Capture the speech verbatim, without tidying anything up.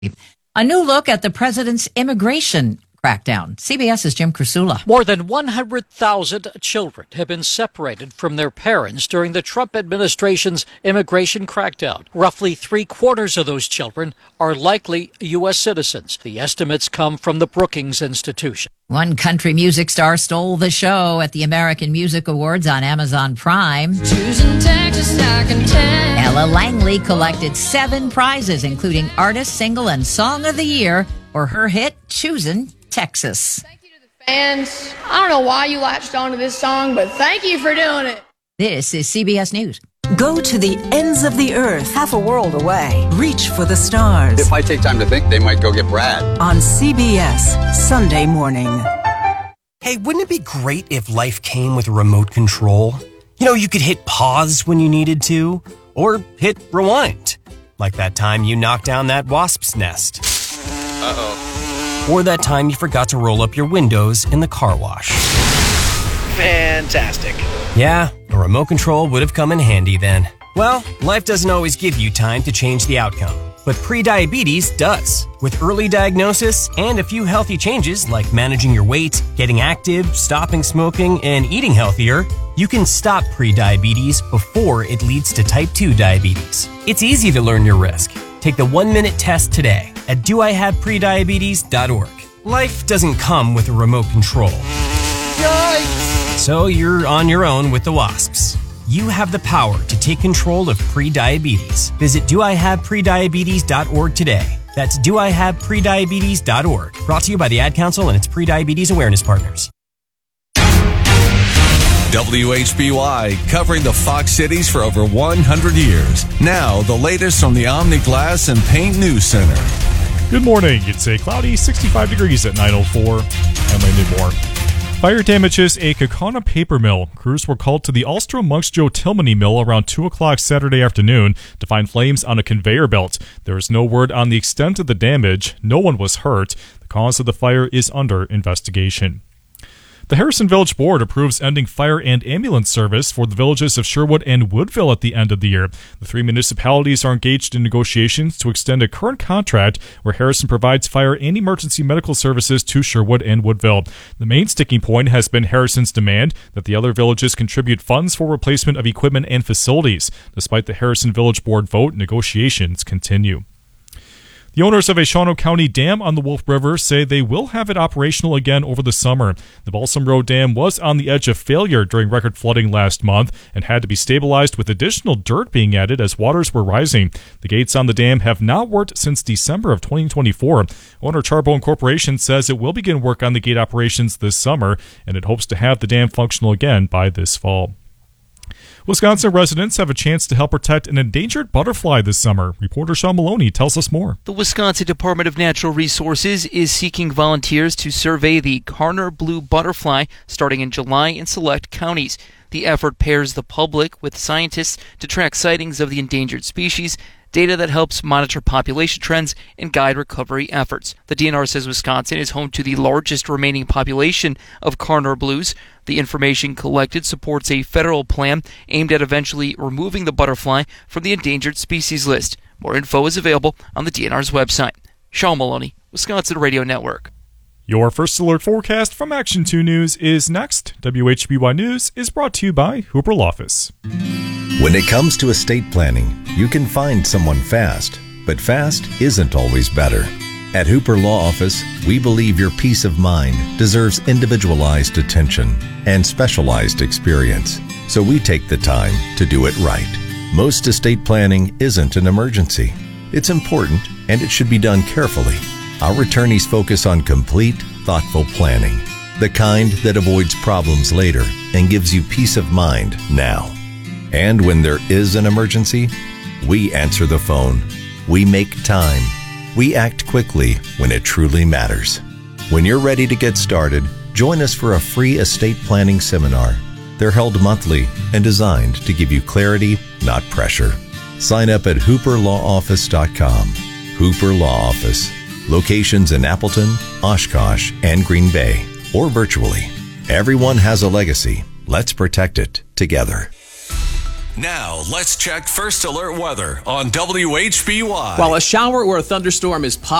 A new look at the president's immigration crackdown. CBS's Jim Krasula. More than one hundred thousand children have been separated from their parents during the Trump administration's immigration crackdown. Roughly three quarters of those children are likely U S citizens. The estimates come from the Brookings Institution. One country music star stole the show at the American Music Awards on Amazon Prime. Choosing Texas, I can tell. Ella Langley collected seven prizes, including Artist, Single, and Song of the Year for her hit, Choosing Texas. Thank you to the fans. I don't know why you latched onto this song, but thank you for doing it. This is C B S News. Go to the ends of the earth, half a world away. Reach for the stars. If I take time to think, they might go get Brad. On C B S, Sunday morning. Hey, wouldn't it be great if life came with a remote control? You know, you could hit pause when you needed to, or hit rewind. Like that time you knocked down that wasp's nest. Uh-oh. Or that time you forgot to roll up your windows in the car wash. Fantastic. Yeah, a remote control would have come in handy then. Well, life doesn't always give you time to change the outcome, but prediabetes does. With early diagnosis and a few healthy changes like managing your weight, getting active, stopping smoking, and eating healthier, you can stop prediabetes before it leads to type two diabetes. It's easy to learn your risk. Take the one-minute test today at do I have prediabetes dot org. Life doesn't come with a remote control. Yikes! So you're on your own with the wasps. You have the power to take control of prediabetes. Visit do I have prediabetes dot org today. That's do I have prediabetes dot org. Brought to you by the Ad Council and its Prediabetes Awareness Partners. W H B Y, covering the Fox Cities for over one hundred years. Now, the latest from the Omni Glass and Paint News Center. Good morning. It's a cloudy sixty-five degrees at nine oh four. I'm Landon Moore. Fire damages a Kaukauna paper mill. Crews were called to the Alstrom Monksjoe Tilmany mill around two o'clock Saturday afternoon to find flames on a conveyor belt. There is no word on the extent of the damage. No one was hurt. The cause of the fire is under investigation. The Harrison Village Board approves ending fire and ambulance service for the villages of Sherwood and Woodville at the end of the year. The three municipalities are engaged in negotiations to extend a current contract where Harrison provides fire and emergency medical services to Sherwood and Woodville. The main sticking point has been Harrison's demand that the other villages contribute funds for replacement of equipment and facilities. Despite the Harrison Village Board vote, negotiations continue. The owners of a Shawano County dam on the Wolf River say they will have it operational again over the summer. The Balsam Road Dam was on the edge of failure during record flooding last month and had to be stabilized with additional dirt being added as waters were rising. The gates on the dam have not worked since December of twenty twenty-four. Owner Charbone Corporation says it will begin work on the gate operations this summer, and it hopes to have the dam functional again by this fall. Wisconsin residents have a chance to help protect an endangered butterfly this summer. Reporter Sean Maloney tells us more. The Wisconsin Department of Natural Resources is seeking volunteers to survey the Karner blue butterfly starting in July in select counties. The effort pairs the public with scientists to track sightings of the endangered species, data that helps monitor population trends and guide recovery efforts. The D N R says Wisconsin is home to the largest remaining population of Karner blues. The information collected supports a federal plan aimed at eventually removing the butterfly from the endangered species list. More info is available on the D N R's website. Sean Maloney, Wisconsin Radio Network. Your first alert forecast from Action two News is next. W H B Y News is brought to you by Hooper Law Office. When it comes to estate planning, you can find someone fast, but fast isn't always better. At Hooper Law Office, we believe your peace of mind deserves individualized attention and specialized experience, so we take the time to do it right. Most estate planning isn't an emergency. It's important, and it should be done carefully. Our attorneys focus on complete, thoughtful planning, the kind that avoids problems later and gives you peace of mind now. And when there is an emergency, we answer the phone. We make time. We act quickly when it truly matters. When you're ready to get started, join us for a free estate planning seminar. They're held monthly and designed to give you clarity, not pressure. Sign up at hooper law office dot com. Hooper Law Office. Locations in Appleton, Oshkosh, and Green Bay, or virtually. Everyone has a legacy. Let's protect it together. Now, let's check First Alert weather on W H B Y. While a shower or a thunderstorm is possible,